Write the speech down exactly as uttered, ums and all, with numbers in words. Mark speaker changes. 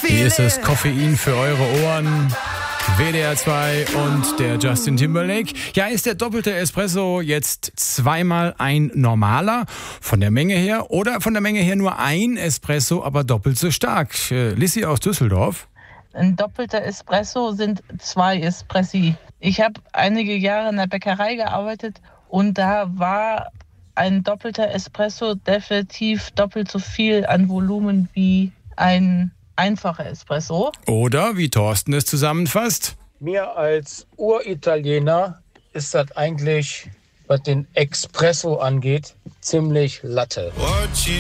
Speaker 1: Hier ist das Koffein für eure Ohren. W D R zwei und der Justin Timberlake. Ja, ist der doppelte Espresso jetzt zweimal ein normaler von der Menge her oder von der Menge her nur ein Espresso, aber doppelt so stark? Äh, Lissi aus Düsseldorf.
Speaker 2: Ein doppelter Espresso sind zwei Espressi. Ich habe einige Jahre in der Bäckerei gearbeitet und da war ein doppelter Espresso definitiv doppelt so viel an Volumen wie ein einfacher Espresso.
Speaker 1: Oder, wie Thorsten es zusammenfasst:
Speaker 3: Mir als Uritaliener ist das eigentlich, was den Espresso angeht, ziemlich Latte.